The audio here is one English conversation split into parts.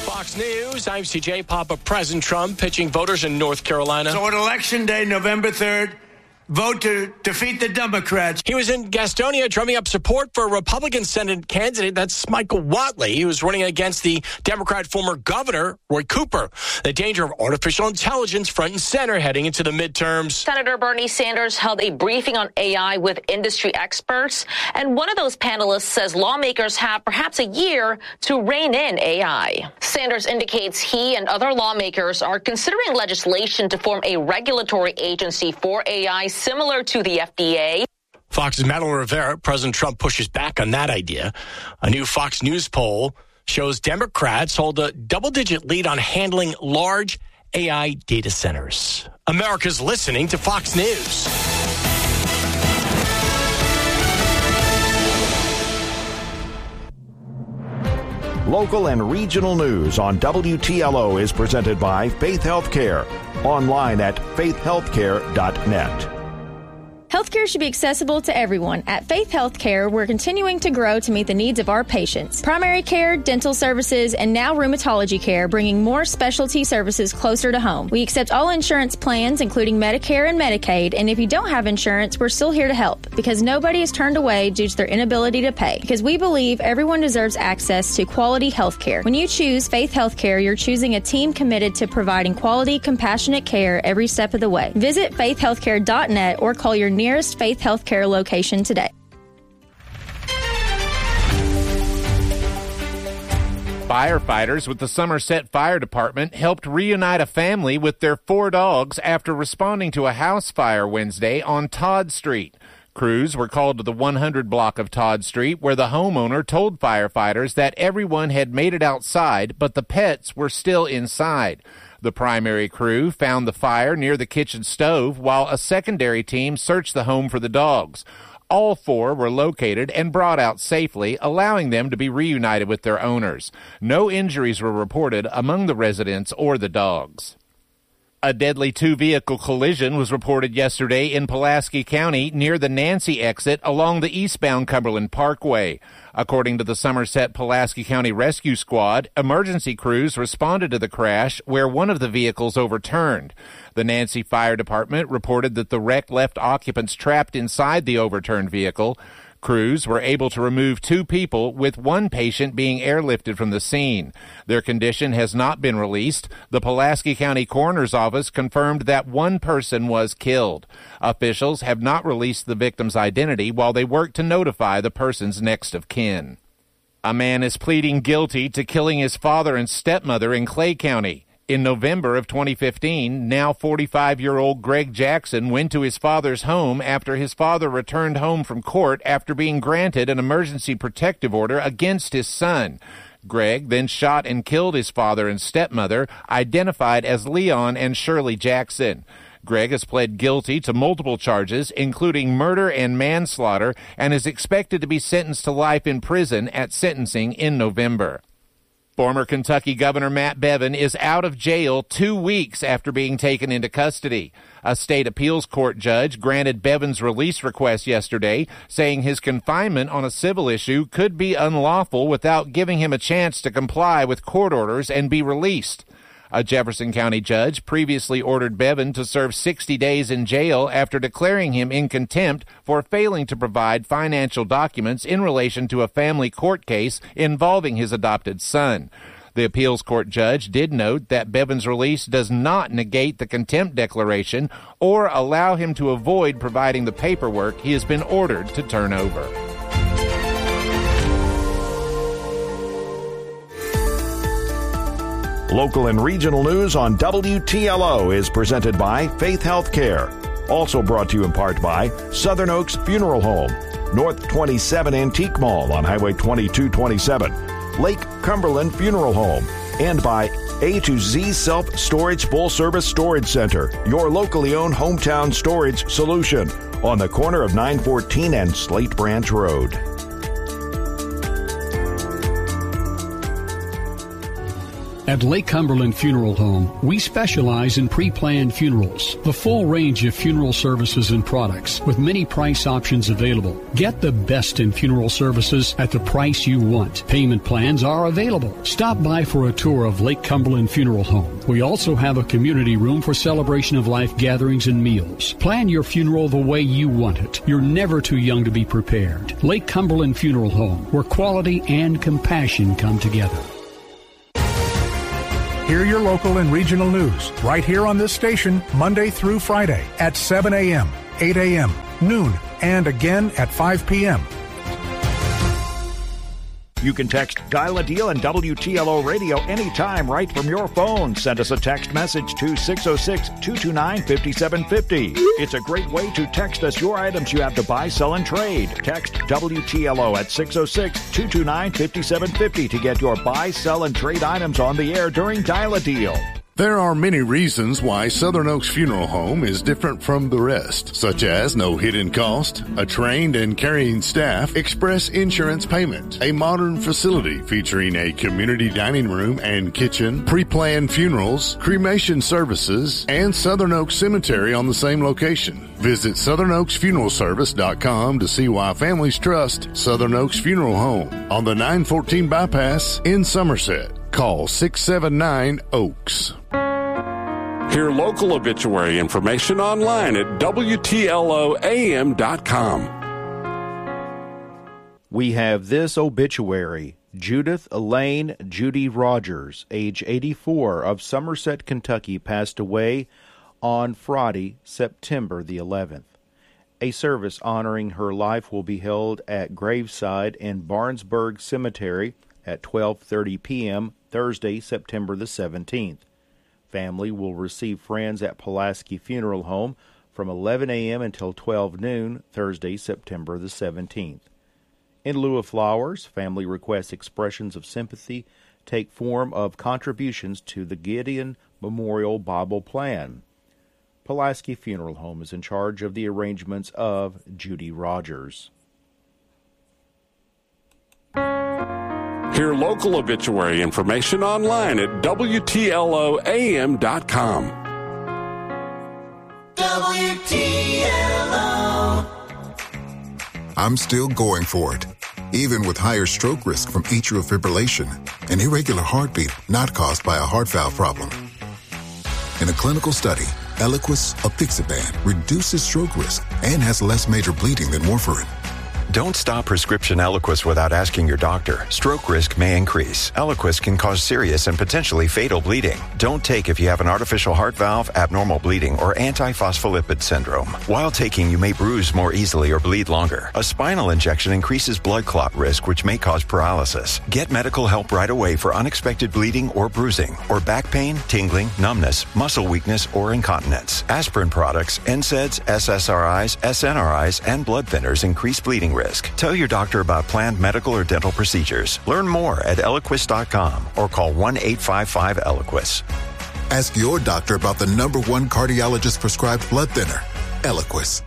Fox News, I'm CJ Papa. President Trump pitching voters in North Carolina. So on Election Day, November 3rd, vote to defeat the Democrats. He was in Gastonia drumming up support for a Republican Senate candidate. That's Michael Whatley. He was running against the Democrat former governor, Roy Cooper. The danger of artificial intelligence front and center heading into the midterms. Senator Bernie Sanders held a briefing on AI with industry experts. And one of those panelists says lawmakers have perhaps a year to rein in AI. Sanders indicates he and other lawmakers are considering legislation to form a regulatory agency for AI similar to the FDA. Fox's Madeline Rivera. President Trump pushes back on that idea. A new Fox News poll shows Democrats hold a double-digit lead on handling large AI data centers. America's listening to Fox News. Local and regional news on WTLO is presented by Faith Healthcare. Online at faithhealthcare.net. Healthcare should be accessible to everyone. At Faith Healthcare, we're continuing to grow to meet the needs of our patients. Primary care, dental services, and now rheumatology care, bringing more specialty services closer to home. We accept all insurance plans, including Medicare and Medicaid, and if you don't have insurance, we're still here to help, because nobody is turned away due to their inability to pay, because we believe everyone deserves access to quality healthcare. When you choose Faith Healthcare, you're choosing a team committed to providing quality, compassionate care every step of the way. Visit faithhealthcare.net or call your nearest Faith Healthcare location today. Firefighters with the Somerset Fire Department helped reunite a family with their 4 dogs after responding to a house fire Wednesday on Todd Street. Crews were called to the 100 block of Todd Street, where the homeowner told firefighters that everyone had made it outside, but the pets were still inside. The primary crew found the fire near the kitchen stove, while a secondary team searched the home for the dogs. All 4 were located and brought out safely, allowing them to be reunited with their owners. No injuries were reported among the residents or the dogs. A deadly 2-vehicle collision was reported yesterday in Pulaski County near the Nancy exit along the eastbound Cumberland Parkway. According to the Somerset Pulaski County Rescue Squad, emergency crews responded to the crash where one of the vehicles overturned. The Nancy Fire Department reported that the wreck left occupants trapped inside the overturned vehicle. Crews were able to remove 2 people, with 1 patient being airlifted from the scene. Their condition has not been released. The Pulaski County Coroner's Office confirmed that 1 person was killed. Officials have not released the victim's identity while they work to notify the person's next of kin. A man is pleading guilty to killing his father and stepmother in Clay County. In November of 2015, now 45-year-old Greg Jackson went to his father's home after his father returned home from court after being granted an emergency protective order against his son. Greg then shot and killed his father and stepmother, identified as Leon and Shirley Jackson. Greg has pled guilty to multiple charges, including murder and manslaughter, and is expected to be sentenced to life in prison at sentencing in November. Former Kentucky Governor Matt Bevin is out of jail 2 weeks after being taken into custody. A state appeals court judge granted Bevin's release request yesterday, saying his confinement on a civil issue could be unlawful without giving him a chance to comply with court orders and be released. A Jefferson County judge previously ordered Bevin to serve 60 days in jail after declaring him in contempt for failing to provide financial documents in relation to a family court case involving his adopted son. The appeals court judge did note that Bevin's release does not negate the contempt declaration or allow him to avoid providing the paperwork he has been ordered to turn over. Local and regional news on WTLO is presented by Faith Healthcare. Also brought to you in part by Southern Oaks Funeral Home, North 27 Antique Mall on Highway 2227, Lake Cumberland Funeral Home, and by A to Z Self-Storage Full-Service Storage Center, your locally owned hometown storage solution on the corner of 914 and Slate Branch Road. At Lake Cumberland Funeral Home, we specialize in pre-planned funerals. The full range of funeral services and products with many price options available. Get the best in funeral services at the price you want. Payment plans are available. Stop by for a tour of Lake Cumberland Funeral Home. We also have a community room for celebration of life gatherings and meals. Plan your funeral the way you want it. You're never too young to be prepared. Lake Cumberland Funeral Home, where quality and compassion come together. Hear your local and regional news right here on this station Monday through Friday at 7 a.m., 8 a.m., noon, and again at 5 p.m. You can text Dial a Deal and WTLO Radio anytime right from your phone. Send us a text message to 606-229-5750. It's a great way to text us your items you have to buy, sell, and trade. Text WTLO at 606-229-5750 to get your buy, sell, and trade items on the air during Dial a Deal. There are many reasons why Southern Oaks Funeral Home is different from the rest, such as no hidden cost, a trained and caring staff, express insurance payment, a modern facility featuring a community dining room and kitchen, pre-planned funerals, cremation services, and Southern Oaks Cemetery on the same location. Visit SouthernOaksFuneralService.com to see why families trust Southern Oaks Funeral Home on the 914 bypass in Somerset. Call 679-OAKS. Hear local obituary information online at WTLOAM.com. We have this obituary. Judith Elaine Judy Rogers, age 84, of Somerset, Kentucky, passed away on Friday, September the 11th. A service honoring her life will be held at graveside in Barnesburg Cemetery at 12:30 p.m. Thursday, September the 17th. Family will receive friends at Pulaski Funeral Home from 11 a.m. until 12 noon, Thursday, September the 17th. In lieu of flowers, family requests expressions of sympathy take form of contributions to the Gideon Memorial Bible Plan. Pulaski Funeral Home is in charge of the arrangements of Judy Rogers. Hear local obituary information online at WTLOAM.com. WTLO. I'm still going for it. Even with higher stroke risk from atrial fibrillation, an irregular heartbeat not caused by a heart valve problem. In a clinical study, Eliquis apixaban reduces stroke risk and has less major bleeding than warfarin. Don't stop prescription Eliquis without asking your doctor. Stroke risk may increase. Eliquis can cause serious and potentially fatal bleeding. Don't take if you have an artificial heart valve, abnormal bleeding, or antiphospholipid syndrome. While taking, you may bruise more easily or bleed longer. A spinal injection increases blood clot risk, which may cause paralysis. Get medical help right away for unexpected bleeding or bruising, or back pain, tingling, numbness, muscle weakness, or incontinence. Aspirin products, NSAIDs, SSRIs, SNRIs, and blood thinners increase bleeding risk. Tell your doctor about planned medical or dental procedures. Learn more at Eliquis.com or call 1-855-ELIQUIS. Ask your doctor about the #1 cardiologist prescribed blood thinner, Eliquis.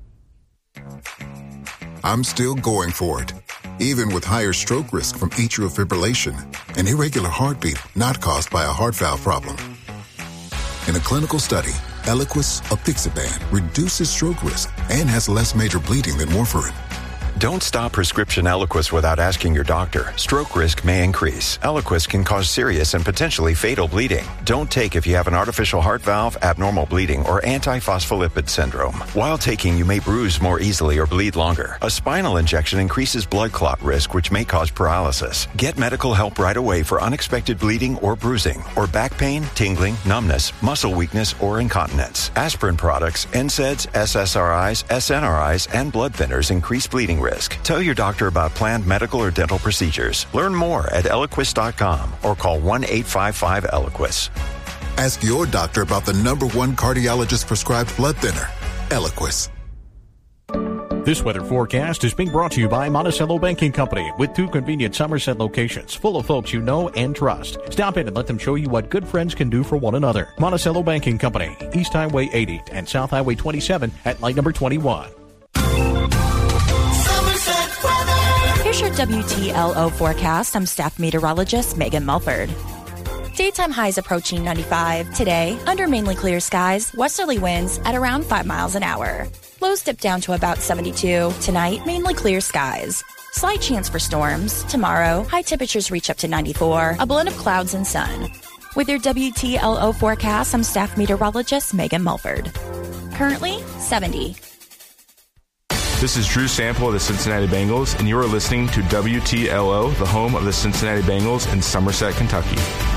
I'm still going for it. Even with higher stroke risk from atrial fibrillation, an irregular heartbeat not caused by a heart valve problem. In a clinical study, Eliquis apixaban reduces stroke risk and has less major bleeding than warfarin. Don't stop prescription Eliquis without asking your doctor. Stroke risk may increase. Eliquis can cause serious and potentially fatal bleeding. Don't take if you have an artificial heart valve, abnormal bleeding, or antiphospholipid syndrome. While taking, you may bruise more easily or bleed longer. A spinal injection increases blood clot risk, which may cause paralysis. Get medical help right away for unexpected bleeding or bruising, or back pain, tingling, numbness, muscle weakness, or incontinence. Aspirin products, NSAIDs, SSRIs, SNRIs, and blood thinners increase bleeding risk. Tell your doctor about planned medical or dental procedures. Learn more at Eliquis.com or call 1-855-ELIQUIS. Ask your doctor about the #1 cardiologist prescribed blood thinner, Eliquis. This weather forecast is being brought to you by Monticello Banking Company, with 2 convenient Somerset locations full of folks you know and trust. Stop in and let them show you what good friends can do for one another. Monticello Banking Company, East Highway 80 and South Highway 27 at light number 21. Here's your WTLO forecast. I'm staff meteorologist Megan Mulford. Daytime highs approaching 95. Today, under mainly clear skies, westerly winds at around 5 miles an hour. Lows dip down to about 72. Tonight, mainly clear skies. Slight chance for storms. Tomorrow, high temperatures reach up to 94, a blend of clouds and sun. With your WTLO forecast, I'm staff meteorologist Megan Mulford. Currently, 70. This is Drew Sample of the Cincinnati Bengals, and you are listening to WTLO, the home of the Cincinnati Bengals in Somerset, Kentucky.